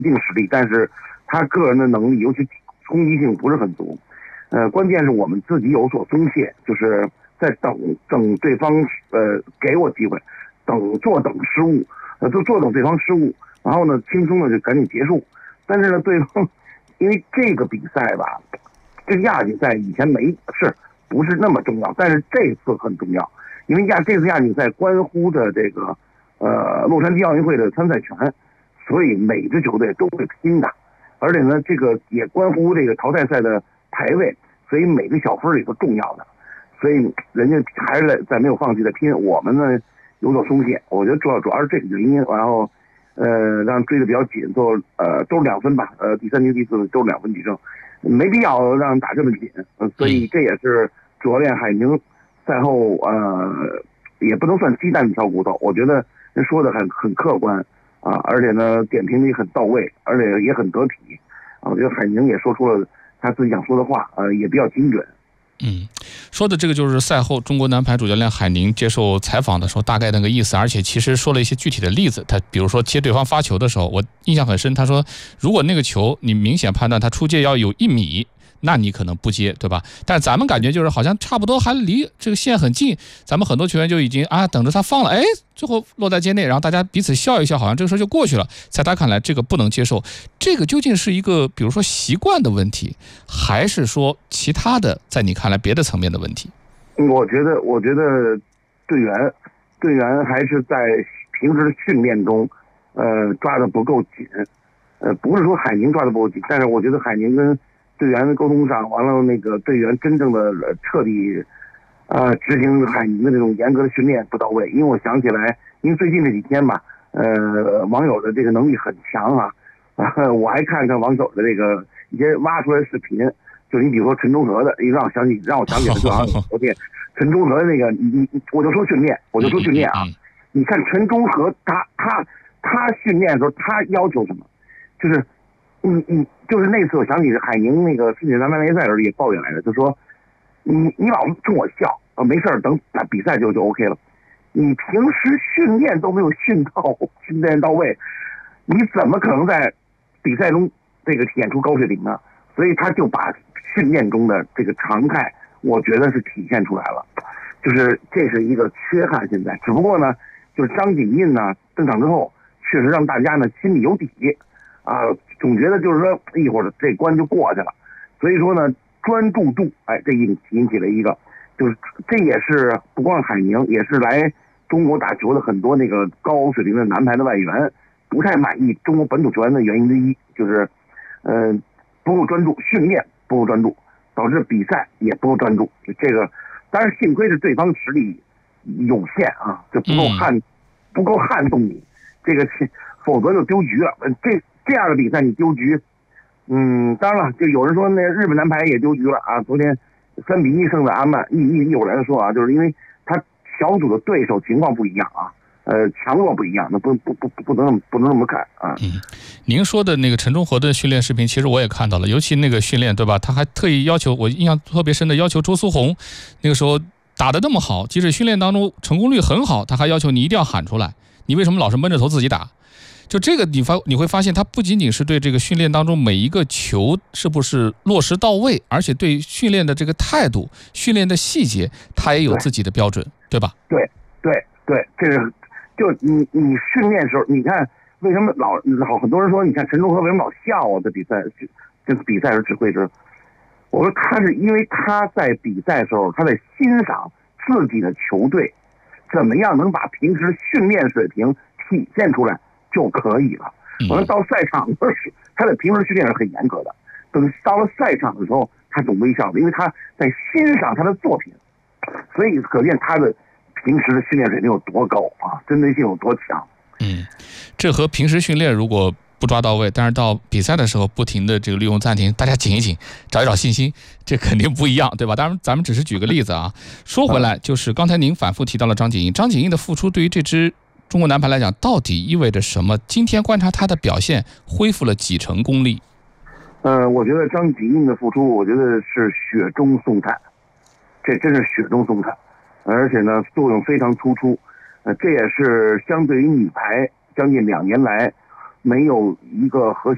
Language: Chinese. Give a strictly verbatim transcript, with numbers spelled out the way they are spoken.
定实力，但是他个人的能力，尤其冲击性不是很足。呃，关键是我们自己有所松懈，就是在等等对方呃给我机会，等坐等失误，呃，就坐等对方失误，然后呢，轻松的就赶紧结束。但是呢，对方因为这个比赛吧，这个亚锦赛以前没是不是那么重要，但是这次很重要，因为亚这次亚锦赛关乎着这个呃洛杉矶奥运会的参赛权，所以每支球队都会拼的，而且呢，这个也关乎这个淘汰赛的排位，所以每个小分里都重要的，所以人家还是在没有放弃的拼，我们呢有所松懈，我觉得主要主要是这个原因，然后呃让追的比较紧，都呃都是两分吧，呃第三局第四都是两分取胜，没必要让打这么紧，呃，所以这也是主教练海宁赛后呃也不能算鸡蛋里挑骨头，我觉得人说的很很客观啊，而且呢点评的也很到位，而且也很得体啊，我觉得海宁也说出了他自己想说的话，呃也比较精准。 嗯，说的这个就是赛后中国男排主教练海宁接受采访的时候大概那个意思，而且其实说了一些具体的例子。他比如说接对方发球的时候，我印象很深，他说如果那个球你明显判断他出界要有一米，那你可能不接，对吧？但是咱们感觉就是好像差不多还离这个线很近，咱们很多球员就已经啊等着他放了，哎，最后落在界内，然后大家彼此笑一笑，好像这个事就过去了。在他看来，这个不能接受。这个究竟是一个比如说习惯的问题，还是说其他的在你看来别的层面的问题？ 我觉得，我觉得队员队员还是在平时的训练中，呃，抓的不够紧。呃，不是说海宁抓的不够紧，但是我觉得海宁跟队员的沟通上，完了那个队员真正的彻底呃执行海宁的这种严格的训练不到位。因为我想起来，因为最近这几天吧，呃，网友的这个能力很强啊，啊，我还看看网友的这个一些挖出来的视频，就是你比如说陈忠和的，让我想起让我想起来就好像昨天陈忠和那个，你你我就说训练，我就说训练啊，你看陈忠和他他他训练的时候，他要求什么？就是你你就是那次我想起海宁那个世界男排联赛的时候也抱怨来着，就说你你老冲我笑啊，没事等打比赛就就 OK 了，你平时训练都没有训到训练到位，你怎么可能在比赛中这个体现出高水平呢？所以他就把训练中的这个常态，我觉得是体现出来了，就是这是一个缺憾。现在只不过呢，就是张景印呢登场之后，确实让大家呢心里有底啊，总觉得就是说一会儿这关就过去了。所以说呢，专注度，哎，这引引起了一个，就是这也是不光海宁，也是来中国打球的很多那个高水平的男排的外援不太满意中国本土球员的原因之一，就是呃不够专注，训练不够专注，导致比赛也不够专注。这个当然幸亏是对方实力有限啊，就不够撼、嗯、不够撼动你，这个否则就丢局了。这这样的比赛你丢局，嗯，当然了，就有人说那日本男排也丢局了啊，昨天三比一胜的阿曼，一一有人说啊，就是因为他小组的对手情况不一样啊。呃，强弱不一样，那不不不不能不能这么看啊。 嗯，您说的那个陈忠和的训练视频，其实我也看到了，尤其那个训练，对吧？他还特意要求，我印象特别深的要求周苏红，那个时候打得那么好，即使训练当中成功率很好，他还要求你一定要喊出来，你为什么老是闷着头自己打？就这个你发你会发现，他不仅仅是对这个训练当中每一个球是不是落实到位，而且对训练的这个态度、训练的细节，他也有自己的标准， 对, 对吧？ 对对对，这个。就你你训练的时候，你看为什么老老很多人说，你看陈忠和为什么老笑啊？在比赛这比赛时指挥时，我说他是因为他在比赛的时候，他在欣赏自己的球队怎么样能把平时训练水平体现出来就可以了。我说到赛场的时候，他的平时训练是很严格的，等到了赛场的时候，他总微笑的，因为他在欣赏他的作品，所以可见他的平时的训练水平有多高啊，针对性有多强。 嗯，这和平时训练如果不抓到位，但是到比赛的时候不停的这个利用暂停，大家紧一紧，找一找信心，这肯定不一样，对吧？当然咱们只是举个例子啊。说回来，就是刚才您反复提到了张景印，张景印的付出对于这支中国男排来讲到底意味着什么？今天观察他的表现，恢复了几成功力？ 呃，我觉得张景印的付出，我觉得是雪中送炭，这真是雪中送炭。而且呢，作用非常突出，呃，这也是相对于女排将近两年来没有一个核心